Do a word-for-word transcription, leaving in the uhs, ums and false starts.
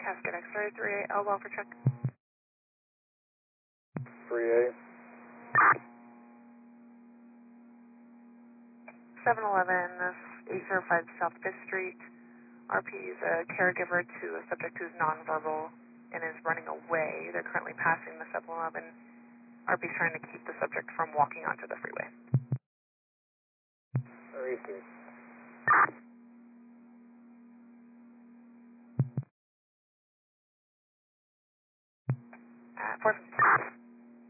Cascade X-ray, three eight L, welfare check. three eight. seven eleven, eight oh five South fifth Street. R P is a caregiver to a subject who's nonverbal and is running away. They're currently passing the seven eleven. R P is trying to keep the subject from walking onto the freeway. Receive. At four fifty.